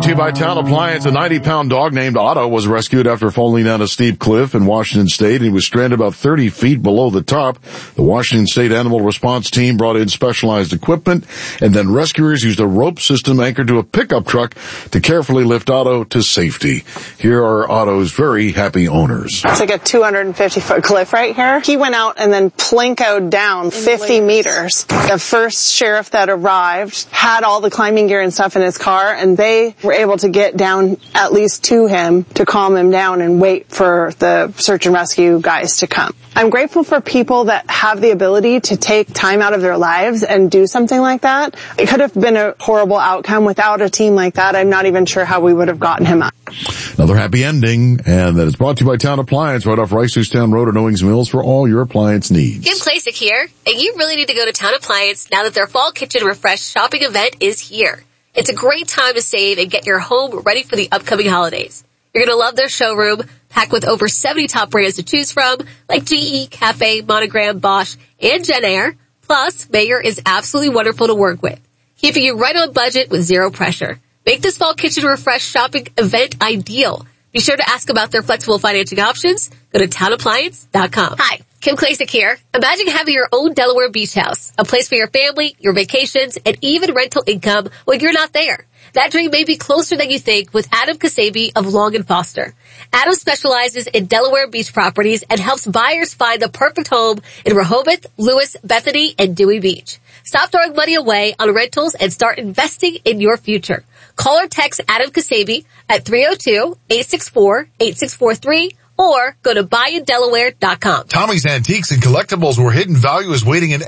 Brought to you by Town Appliance. A 90-pound dog named Otto was rescued after falling down a steep cliff in Washington State. He was stranded about 30 feet below the top. The Washington State Animal Response Team brought in specialized equipment, and then rescuers used a rope system anchored to a pickup truck to carefully lift Otto to safety. Here are Otto's very happy owners. It's like a 250-foot cliff right here. He went out and then plinkoed down 50 meters. The first sheriff that arrived had all the climbing gear and stuff in his car, and they were able to get down at least to him to calm him down and wait for the search and rescue guys to come. I'm grateful for people that have the ability to take time out of their lives and do something like that. It could have been a horrible outcome. Without a team like that, I'm not even sure how we would have gotten him out. Another happy ending, and that is brought to you by Town Appliance, right off Rice-Town Road in Owings Mills for all your appliance needs. Kim Klasick here, and you really need to go to Town Appliance now that their Fall Kitchen Refresh shopping event is here. It's a great time to save and get your home ready for the upcoming holidays. You're going to love their showroom, packed with over 70 top brands to choose from, like GE, Cafe, Monogram, Bosch, and JennAir. Plus, Mayer is absolutely wonderful to work with, keeping you right on budget with zero pressure. Make this Fall Kitchen Refresh shopping event ideal. Be sure to ask about their flexible financing options. Go to townappliance.com. Hi, Kim Klasick here. Imagine having your own Delaware beach house, a place for your family, your vacations, and even rental income when you're not there. That dream may be closer than you think with Adam Kasabi of Long & Foster. Adam specializes in Delaware beach properties and helps buyers find the perfect home in Rehoboth, Lewis, Bethany, and Dewey Beach. Stop throwing money away on rentals and start investing in your future. Call or text Adam Kasabi at 302-864-8643 or go to buyindelaware.com. Tommy's Antiques and Collectibles, where hidden value is waiting in